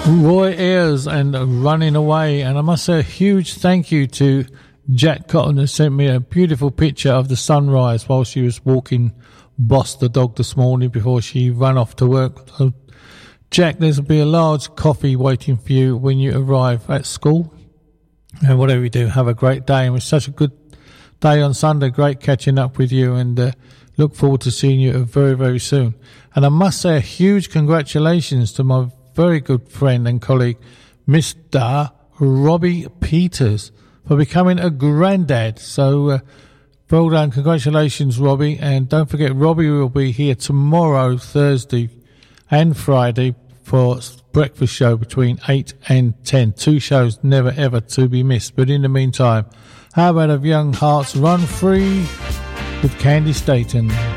Roy Ayers and Running Away. And I must say a huge thank you to Jack Cotton, who sent me a beautiful picture of the sunrise while she was walking Boss the dog this morning before she ran off to work. So, Jack, there'll be a large coffee waiting for you when you arrive at school. And whatever you do, have a great day. It was such a good day on Sunday. Great catching up with you, and look forward to seeing you very, very soon. And I must say a huge congratulations to my very good friend and colleague, Mr. Robbie Peters, for becoming a granddad. So, well done. Congratulations, Robbie. And don't forget, Robbie will be here tomorrow, Thursday and Friday, for breakfast show between 8 and 10. 2 shows never ever to be missed. But in the meantime, how about of Young Hearts Run Free with Candy Staten?